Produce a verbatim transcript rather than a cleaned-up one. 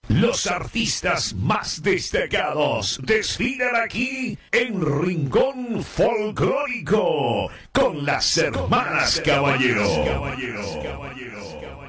Los artistas más destacados desfilan aquí en Rincón Folclórico con las hermanas Caballero.